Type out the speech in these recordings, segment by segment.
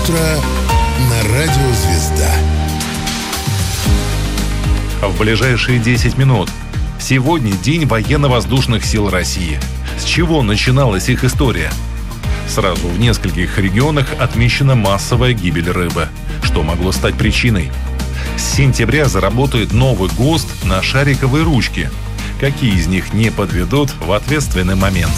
Утро на радио «Звезда». В ближайшие 10 минут. Сегодня День военно-воздушных сил России. С чего начиналась их история? Сразу в нескольких регионах отмечена массовая гибель рыбы. Что могло стать причиной? С сентября заработает новый ГОСТ на шариковые ручки. Какие из них не подведут в ответственный момент?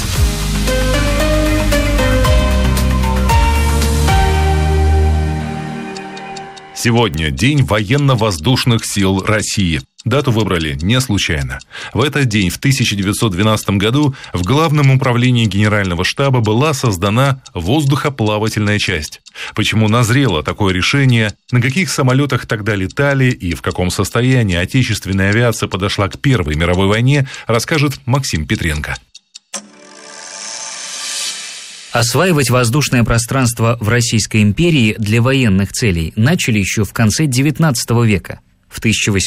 Сегодня День военно-воздушных сил России. Дату выбрали не случайно. В этот день, в 1912 году, в Главном управлении Генерального штаба была создана воздухоплавательная часть. Почему назрело такое решение, на каких самолетах тогда летали и в каком состоянии отечественная авиация подошла к Первой мировой войне, расскажет Максим Петренко. Осваивать воздушное пространство в Российской империи для военных целей начали еще в конце XIX века. В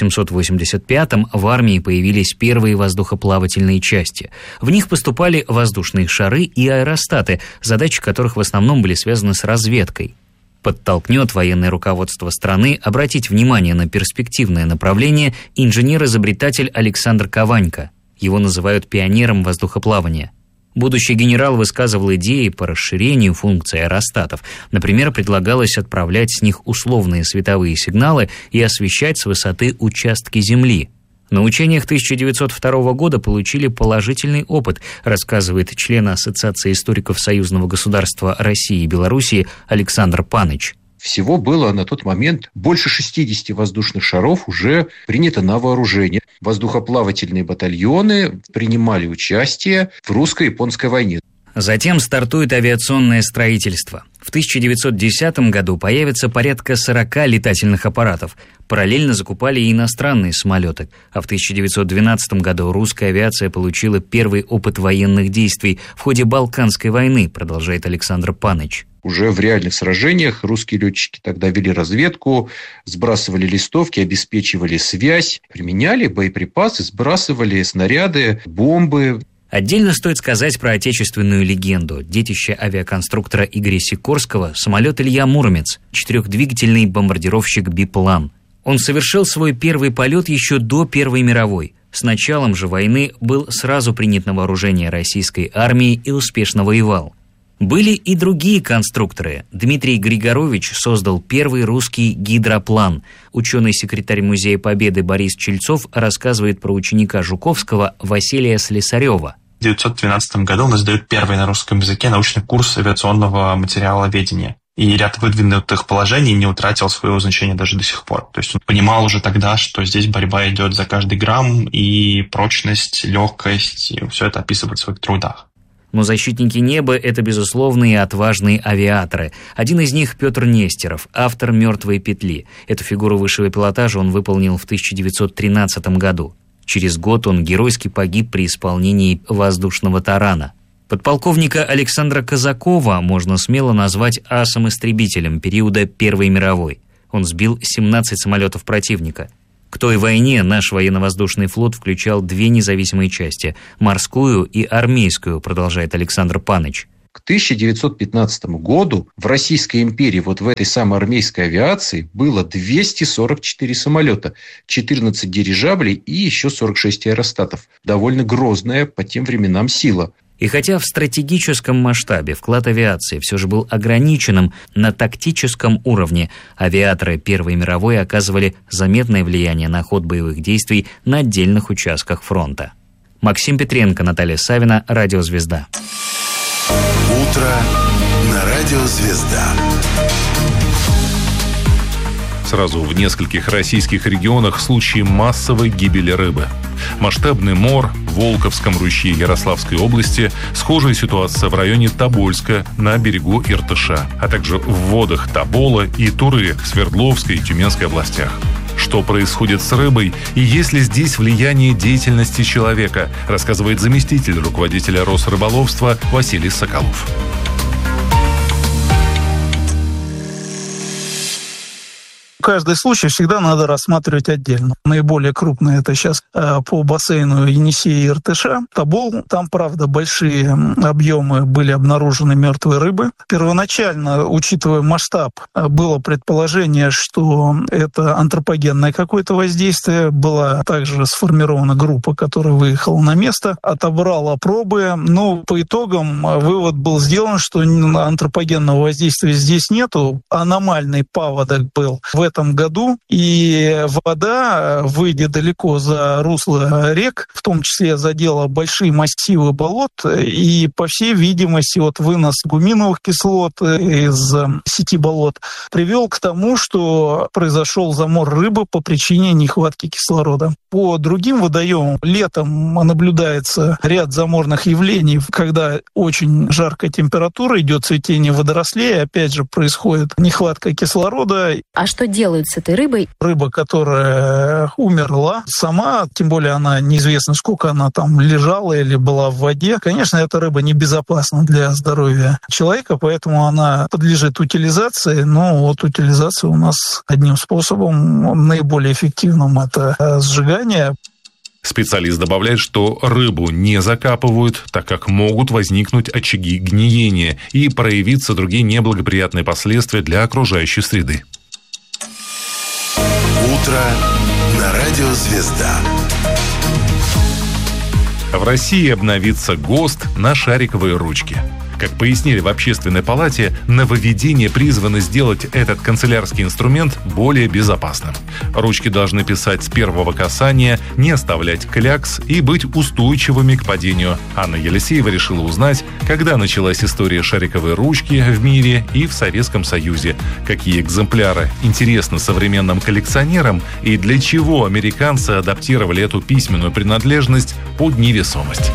1885-м в армии появились первые воздухоплавательные части. В них поступали воздушные шары и аэростаты, задачи которых в основном были связаны с разведкой. Подтолкнет военное руководство страны обратить внимание на перспективное направление инженер-изобретатель Александр Каванько. Его называют пионером воздухоплавания. Будущий генерал высказывал идеи по расширению функций аэростатов. Например, предлагалось отправлять с них условные световые сигналы и освещать с высоты участки Земли. На учениях 1902 года получили положительный опыт, рассказывает член Ассоциации историков Союзного государства России и Белоруссии Александр Паныч. Всего было на тот момент больше 60 воздушных шаров уже принято на вооружение. Воздухоплавательные батальоны принимали участие в русско-японской войне. Затем стартует авиационное строительство. В 1910 году появится порядка 40 летательных аппаратов. Параллельно закупали и иностранные самолеты. А в 1912 году русская авиация получила первый опыт военных действий в ходе Балканской войны, продолжает Александр Паныч. Уже в реальных сражениях русские летчики тогда вели разведку, сбрасывали листовки, обеспечивали связь, применяли боеприпасы, сбрасывали снаряды, бомбы. Отдельно стоит сказать про отечественную легенду. Детище авиаконструктора Игоря Сикорского — самолет Илья Муромец, 4-двигательный бомбардировщик «Биплан». Он совершил свой первый полет еще до Первой мировой. С началом же войны был сразу принят на вооружение российской армии и успешно воевал. Были и другие конструкторы. Дмитрий Григорович создал первый русский гидроплан. Ученый-секретарь Музея Победы Борис Чельцов рассказывает про ученика Жуковского Василия Слесарева. В 1912 году он издает первый на русском языке научный курс авиационного материаловедения. И ряд выдвинутых положений не утратил своего значения даже до сих пор. То есть он понимал уже тогда, что здесь борьба идет за каждый грамм, и прочность, легкость, и все это описывает в своих трудах. Но защитники неба – это безусловные и отважные авиаторы. Один из них – Петр Нестеров, автор «Мертвой петли». Эту фигуру высшего пилотажа он выполнил в 1913 году. Через год он геройски погиб при исполнении воздушного тарана. Подполковника Александра Казакова можно смело назвать асом-истребителем периода Первой мировой. Он сбил 17 самолетов противника. К той войне наш военно-воздушный флот включал две независимые части – морскую и армейскую, продолжает Александр Паныч. К 1915 году в Российской империи вот в этой самой армейской авиации было 244 самолета, 14 дирижаблей и еще 46 аэростатов. Довольно грозная по тем временам сила. И хотя в стратегическом масштабе вклад авиации все же был ограниченным, на тактическом уровне авиаторы Первой мировой оказывали заметное влияние на ход боевых действий на отдельных участках фронта. Максим Петренко, Наталья Савина, Радио «Звезда». Утро на радио «Звезда». Сразу в нескольких российских регионах случаи массовой гибели рыбы. Масштабный мор в Волковском ручье Ярославской области, схожая ситуация в районе Тобольска на берегу Иртыша, а также в водах Тобола и Туры в Свердловской и Тюменской областях. Что происходит с рыбой и есть ли здесь влияние деятельности человека, рассказывает заместитель руководителя Росрыболовства Василий Соколов. Каждый случай всегда надо рассматривать отдельно. Наиболее крупные это сейчас по бассейну Енисея и Иртыша. Тобол, там, правда, большие объемы были обнаружены мертвой рыбы. Первоначально, учитывая масштаб, было предположение, что это антропогенное какое-то воздействие. Была также сформирована группа, которая выехала на место, отобрала пробы. Но по итогам вывод был сделан, что антропогенного воздействия здесь нету. Аномальный паводок был в этом году, и вода, выйдя далеко за русло рек, в том числе задела большие массивы болот, и, по всей видимости, вынос гуминовых кислот из сети болот привел к тому, что произошел замор рыбы по причине нехватки кислорода. По другим водоемам летом наблюдается ряд заморных явлений, когда очень жаркая температура, идет цветение водорослей, опять же происходит нехватка кислорода. А что делают с этой рыбой? Рыба, которая умерла сама, тем более она неизвестно, сколько она там лежала или была в воде. Конечно, эта рыба небезопасна для здоровья человека, поэтому она подлежит утилизации. Но утилизация у нас одним способом, наиболее эффективным, это сжигание. Специалист добавляет, что рыбу не закапывают, так как могут возникнуть очаги гниения и проявиться другие неблагоприятные последствия для окружающей среды. Утро на радио «Звезда». В России обновится ГОСТ на шариковые ручки. Как пояснили в Общественной палате, нововведения призваны сделать этот канцелярский инструмент более безопасным. Ручки должны писать с первого касания, не оставлять клякс и быть устойчивыми к падению. Анна Елисеева решила узнать, когда началась история шариковой ручки в мире и в Советском Союзе, какие экземпляры интересны современным коллекционерам и для чего американцы адаптировали эту письменную принадлежность под невесомость.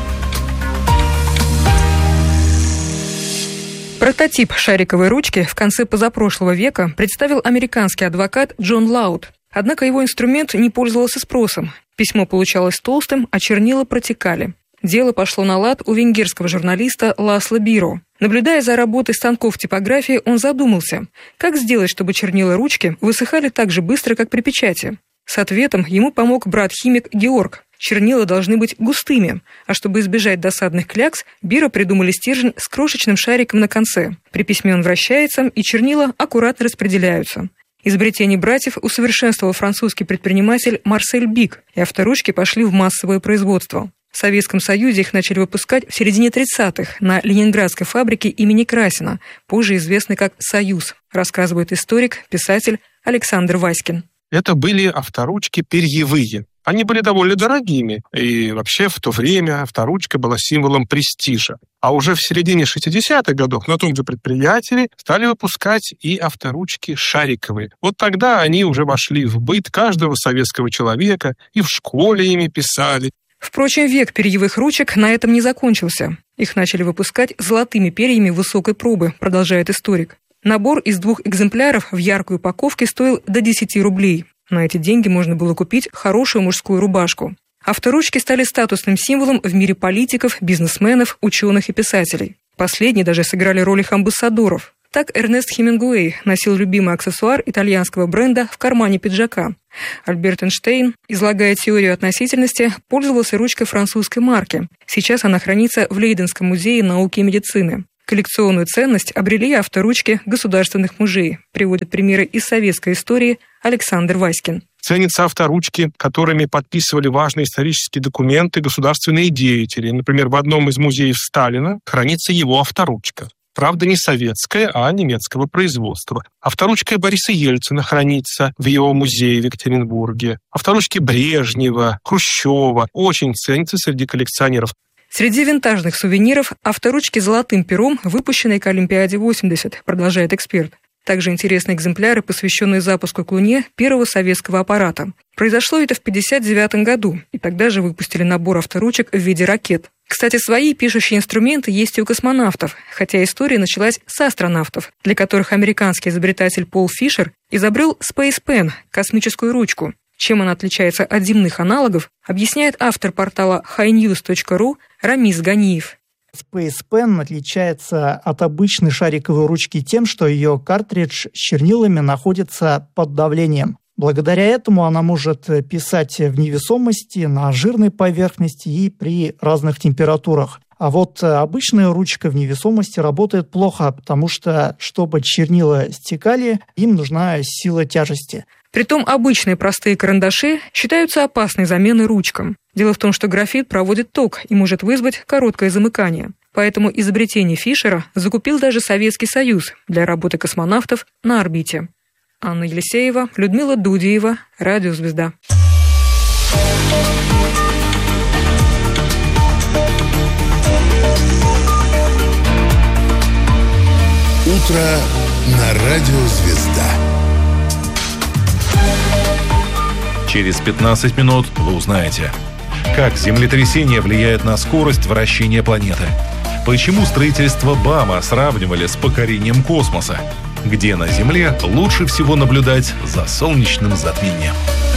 Прототип шариковой ручки в конце позапрошлого века представил американский адвокат Джон Лауд. Однако его инструмент не пользовался спросом. Письмо получалось толстым, а чернила протекали. Дело пошло на лад у венгерского журналиста Ласло Биро. Наблюдая за работой станков типографии, он задумался, как сделать, чтобы чернила ручки высыхали так же быстро, как при печати. С ответом ему помог брат-химик Георг. Чернила должны быть густыми, а чтобы избежать досадных клякс, Биро придумали стержень с крошечным шариком на конце. При письме он вращается, и чернила аккуратно распределяются. Изобретение братьев усовершенствовал французский предприниматель Марсель Бик, и авторучки пошли в массовое производство. В Советском Союзе их начали выпускать в середине 30-х на ленинградской фабрике имени Красина, позже известной как «Союз», рассказывает историк, писатель Александр Васькин. Это были авторучки перьевые. Они были довольно дорогими, и вообще в то время авторучка была символом престижа. А уже в середине 60-х годов на том же предприятии стали выпускать и авторучки шариковые. Вот тогда они уже вошли в быт каждого советского человека, и в школе ими писали. Впрочем, век перьевых ручек на этом не закончился. Их начали выпускать золотыми перьями высокой пробы, продолжает историк. Набор из 2 экземпляров в яркой упаковке стоил до 10 рублей. На эти деньги можно было купить хорошую мужскую рубашку. Авторучки стали статусным символом в мире политиков, бизнесменов, ученых и писателей. Последние даже сыграли роль их амбассадоров. Так Эрнест Хемингуэй носил любимый аксессуар итальянского бренда в кармане пиджака. Альберт Эйнштейн, излагая теорию относительности, пользовался ручкой французской марки. Сейчас она хранится в Лейденском музее науки и медицины. Коллекционную ценность обрели авторучки государственных музеев, приводят примеры из советской истории Александр Васькин. Ценятся авторучки, которыми подписывали важные исторические документы государственные деятели. Например, в одном из музеев Сталина хранится его авторучка. Правда, не советская, а немецкого производства. Авторучка Бориса Ельцина хранится в его музее в Екатеринбурге. Авторучки Брежнева, Хрущева очень ценятся среди коллекционеров. Среди винтажных сувениров авторучки золотым пером, выпущенные к Олимпиаде 80, продолжает эксперт. Также интересны экземпляры, посвященные запуску к Луне первого советского аппарата. Произошло это в 1959 году, и тогда же выпустили набор авторучек в виде ракет. Кстати, свои пишущие инструменты есть и у космонавтов, хотя история началась с астронавтов, для которых американский изобретатель Пол Фишер изобрел Space Pen – космическую ручку. Чем она отличается от земных аналогов, объясняет автор портала highnews.ru Рамис Ганиев. Space Pen отличается от обычной шариковой ручки тем, что ее картридж с чернилами находится под давлением. Благодаря этому она может писать в невесомости, на жирной поверхности и при разных температурах. А вот обычная ручка в невесомости работает плохо, потому что, чтобы чернила стекали, им нужна сила тяжести. Притом обычные простые карандаши считаются опасной заменой ручкам. Дело в том, что графит проводит ток и может вызвать короткое замыкание. Поэтому изобретение Фишера закупил даже Советский Союз для работы космонавтов на орбите. Анна Елисеева, Людмила Дудиева, Радио «Звезда». Утро на Радио «Звезда». Через 15 минут вы узнаете, как землетрясение влияет на скорость вращения планеты, почему строительство БАМа сравнивали с покорением космоса, где на Земле лучше всего наблюдать за солнечным затмением.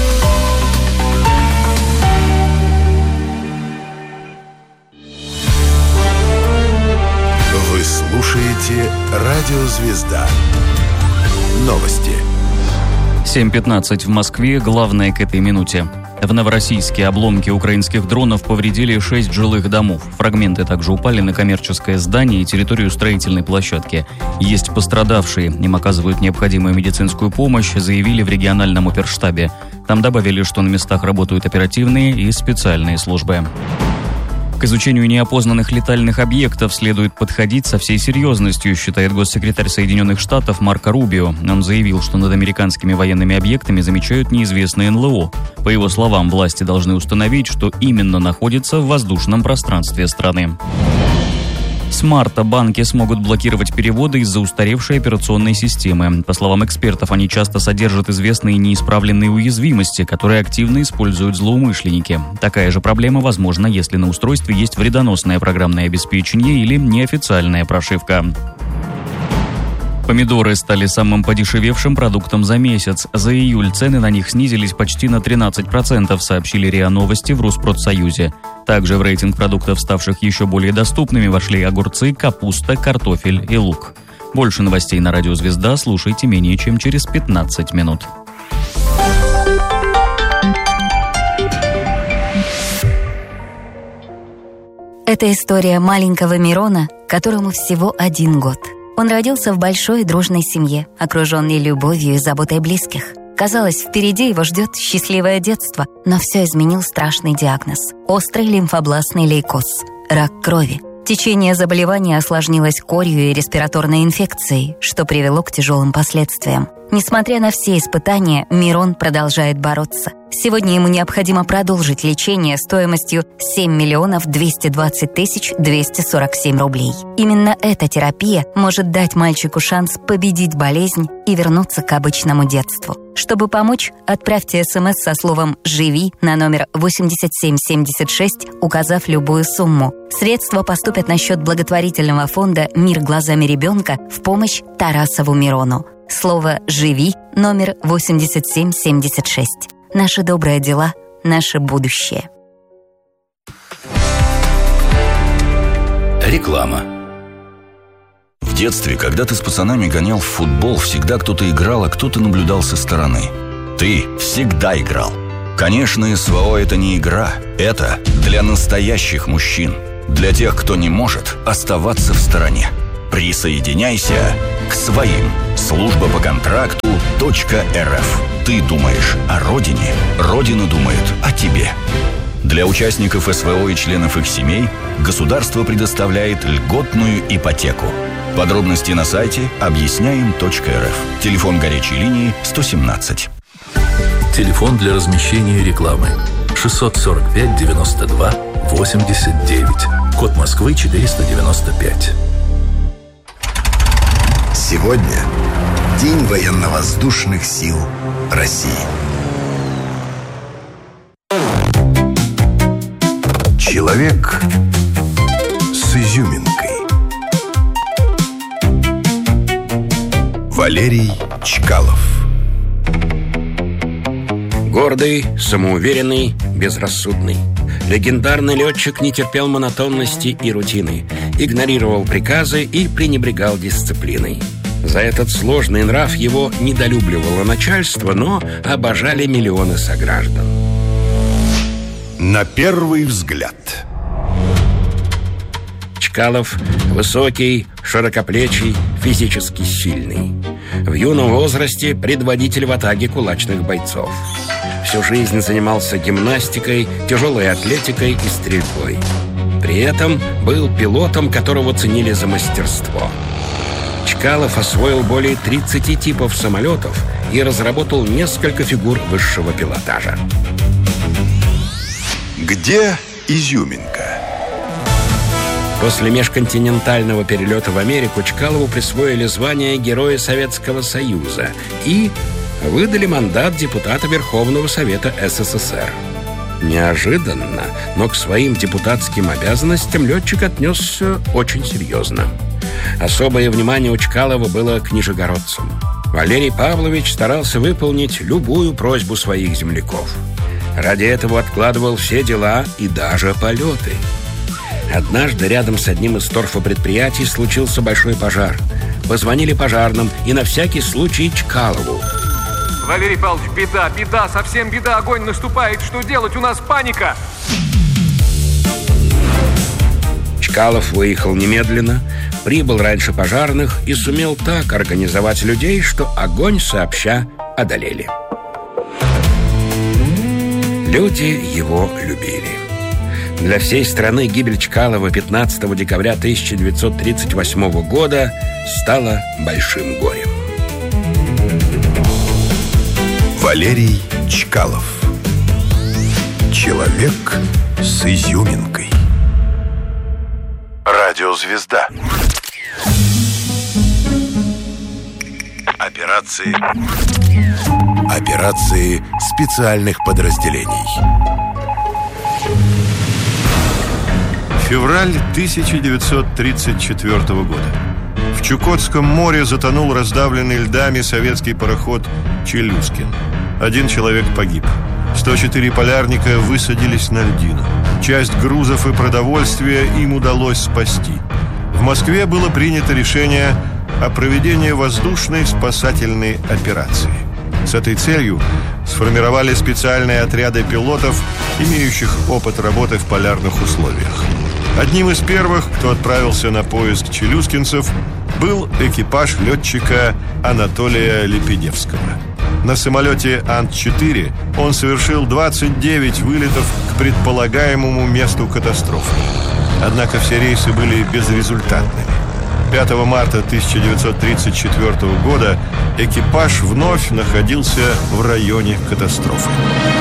Вы слушаете Радио «Звезда». Новости. 7:15 в Москве. Главное к этой минуте. В Новороссийске обломки украинских дронов повредили 6 жилых домов. Фрагменты также упали на коммерческое здание и территорию строительной площадки. Есть пострадавшие. Им оказывают необходимую медицинскую помощь, заявили в региональном оперштабе. Там добавили, что на местах работают оперативные и специальные службы. К изучению неопознанных летальных объектов следует подходить со всей серьезностью, считает госсекретарь Соединенных Штатов Марко Рубио. Он заявил, что над американскими военными объектами замечают неизвестные НЛО. По его словам, власти должны установить, что именно находится в воздушном пространстве страны. С марта банки смогут блокировать переводы из-за устаревшей операционной системы. По словам экспертов, они часто содержат известные неисправленные уязвимости, которые активно используют злоумышленники. Такая же проблема возможна, если на устройстве есть вредоносное программное обеспечение или неофициальная прошивка. Помидоры стали самым подешевевшим продуктом за месяц. За июль цены на них снизились почти на 13%, сообщили РИА Новости в Rusпродсоюзе. Также в рейтинг продуктов, ставших еще более доступными, вошли огурцы, капуста, картофель и лук. Больше новостей на Радио «Звезда» слушайте менее чем через 15 минут. Это история маленького Мирона, которому всего 1 год. Он родился в большой дружной семье, окруженной любовью и заботой близких. Казалось, впереди его ждет счастливое детство, но все изменил страшный диагноз – острый лимфобластный лейкоз – рак крови. Течение заболевания осложнилось корью и респираторной инфекцией, что привело к тяжелым последствиям. Несмотря на все испытания, Мирон продолжает бороться. Сегодня ему необходимо продолжить лечение стоимостью 7 220 247 рублей. Именно эта терапия может дать мальчику шанс победить болезнь и вернуться к обычному детству. Чтобы помочь, отправьте СМС со словом «Живи» на номер 8776, указав любую сумму. Средства поступят на счет благотворительного фонда «Мир глазами ребенка» в помощь Тарасову Мирону. Слово «Живи» номер 8776. Наши добрые дела, наше будущее. Реклама. В детстве, когда ты с пацанами гонял в футбол, всегда кто-то играл, а кто-то наблюдал со стороны. Ты всегда играл. Конечно, СВО – это не игра. Это для настоящих мужчин. Для тех, кто не может оставаться в стороне. Присоединяйся к своим. Служба по контракту .рф. Ты думаешь о родине, родина думает о тебе. Для участников СВО и членов их семей государство предоставляет льготную ипотеку. Подробности на сайте объясняем.рф. Телефон горячей линии 117. Телефон для размещения рекламы 645 92 89. Код Москвы 495. Сегодня День военно-воздушных сил России. Человек с изюминкой. Валерий Чкалов. Гордый, самоуверенный, безрассудный. Легендарный летчик не терпел монотонности и рутины, игнорировал приказы и пренебрегал дисциплиной. За этот сложный нрав его недолюбливало начальство, но обожали миллионы сограждан. На первый взгляд. Чкалов высокий, широкоплечий, физически сильный. В юном возрасте предводитель в атаге кулачных бойцов. Всю жизнь занимался гимнастикой, тяжелой атлетикой и стрельбой. При этом был пилотом, которого ценили за мастерство. Чкалов освоил более 30 типов самолетов и разработал несколько фигур высшего пилотажа. Где изюминка? После межконтинентального перелета в Америку Чкалову присвоили звание Героя Советского Союза и выдали мандат депутата Верховного Совета СССР. Неожиданно, но к своим депутатским обязанностям летчик отнесся очень серьезно. Особое внимание у Чкалова было к нижегородцам. Валерий Павлович старался выполнить любую просьбу своих земляков. Ради этого откладывал все дела и даже полеты. Однажды рядом с одним из торфопредприятий случился большой пожар. Позвонили пожарным и на всякий случай Чкалову. Валерий Павлович, беда, совсем беда, огонь наступает. Что делать? У нас паника. Чкалов выехал немедленно, прибыл раньше пожарных и сумел так организовать людей, что огонь сообща одолели. Люди его любили. Для всей страны гибель Чкалова 15 декабря 1938 года стала большим горем. Валерий Чкалов. Человек с изюминкой. Радиозвезда. Операции специальных подразделений. Февраль 1934 года. В Чукотском море затонул раздавленный льдами советский пароход «Челюскин». 1 человек погиб. 104 полярника высадились на льдину. Часть грузов и продовольствия им удалось спасти. В Москве было принято решение о проведении воздушной спасательной операции. С этой целью сформировали специальные отряды пилотов, имеющих опыт работы в полярных условиях. Одним из первых, кто отправился на поиск челюскинцев, был экипаж летчика Анатолия Лепедевского. На самолете Ан-4 он совершил 29 вылетов к предполагаемому месту катастрофы. Однако все рейсы были безрезультатными. 5 марта 1934 года экипаж вновь находился в районе катастрофы.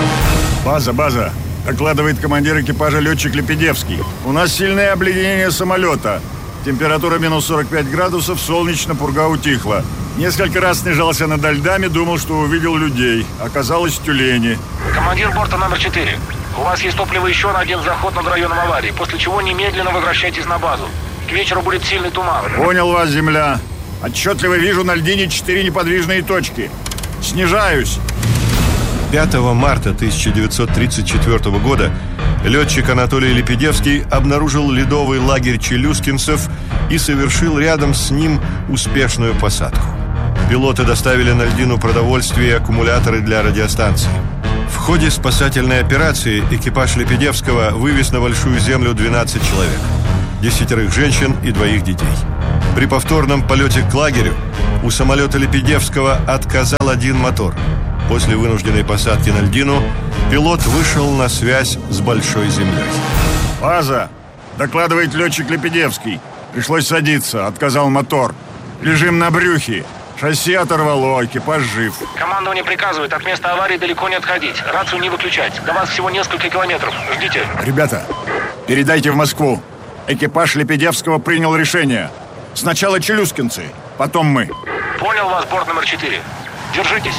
База, докладывает командир экипажа летчик Лепедевский. У нас сильное обледенение самолета. Температура минус 45 градусов, солнечно, пурга утихла. Несколько раз снижался над льдами, думал, что увидел людей. Оказалось, тюлени. Командир борта номер 4. У вас есть топливо еще на один заход над районом аварии, после чего немедленно возвращайтесь на базу. К вечеру будет сильный туман. Понял вас, земля. Отчетливо вижу на льдине 4 неподвижные точки. Снижаюсь. 5 марта 1934 года летчик Анатолий Лепедевский обнаружил ледовый лагерь челюскинцев и совершил рядом с ним успешную посадку. Пилоты доставили на льдину продовольствие и аккумуляторы для радиостанции. В ходе спасательной операции экипаж Лепедевского вывез на Большую Землю 12 человек. 10 женщин и 2 детей. При повторном полете к лагерю у самолета Лепедевского отказал один мотор. После вынужденной посадки на льдину пилот вышел на связь с Большой Землей. База, докладывает летчик Лепедевский. Пришлось садиться, отказал мотор. Лежим на брюхе. Шасси оторвало, экипаж жив. Командование приказывает от места аварии далеко не отходить. Рацию не выключать. До вас всего несколько километров. Ждите. Ребята, передайте в Москву. Экипаж Лепедевского принял решение. Сначала челюскинцы, потом мы. Понял вас, борт номер 4. Держитесь.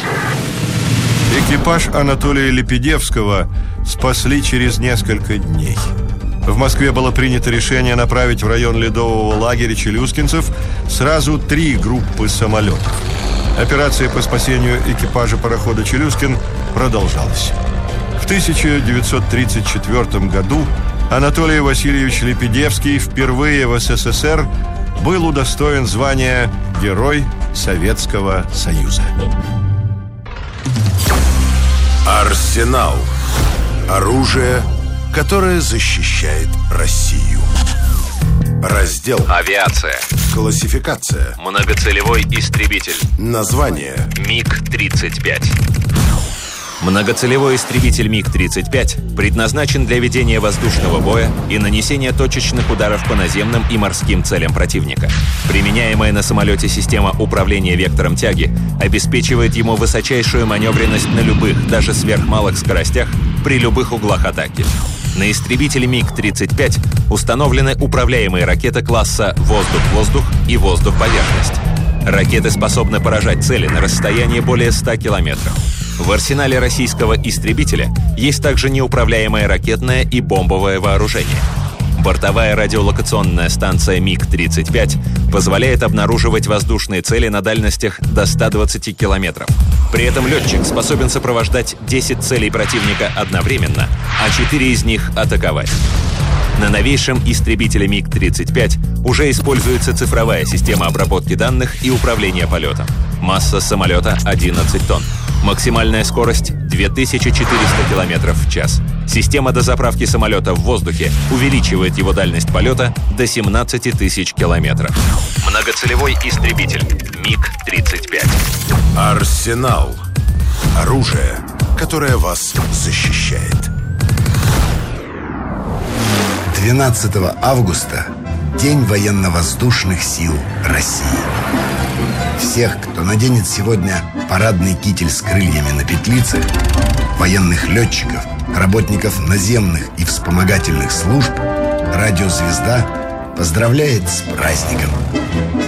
Экипаж Анатолия Лепедевского спасли через несколько дней. В Москве было принято решение направить в район ледового лагеря челюскинцев сразу 3 группы самолетов. Операция по спасению экипажа парохода «Челюскин» продолжалась. 1934 году Анатолий Васильевич Лепедевский впервые в СССР был удостоен звания Герой Советского Союза. Арсенал. Оружие, которое защищает Россию. Раздел «Авиация». Классификация. Многоцелевой истребитель. Название. МиГ-35. Многоцелевой истребитель МиГ-35 предназначен для ведения воздушного боя и нанесения точечных ударов по наземным и морским целям противника. Применяемая на самолете система управления вектором тяги обеспечивает ему высочайшую маневренность на любых, даже сверхмалых скоростях при любых углах атаки. На истребителе МиГ-35 установлены управляемые ракеты класса «Воздух-воздух» и «Воздух-поверхность». Ракеты способны поражать цели на расстояние более 100 километров. В арсенале российского истребителя есть также неуправляемое ракетное и бомбовое вооружение. Бортовая радиолокационная станция МиГ-35 позволяет обнаруживать воздушные цели на дальностях до 120 километров. При этом летчик способен сопровождать 10 целей противника одновременно, а 4 из них атаковать. На новейшем истребителе МиГ-35 уже используется цифровая система обработки данных и управления полетом. Масса самолета 11 тонн. Максимальная скорость 2400 км в час. Система дозаправки самолета в воздухе увеличивает его дальность полета до 17 тысяч километров. Многоцелевой истребитель МиГ-35. Арсенал. Оружие, которое вас защищает. 12 августа – День военно-воздушных сил России. Всех, кто наденет сегодня парадный китель с крыльями на петлицах, военных летчиков, работников наземных и вспомогательных служб, радио «Звезда» поздравляет с праздником.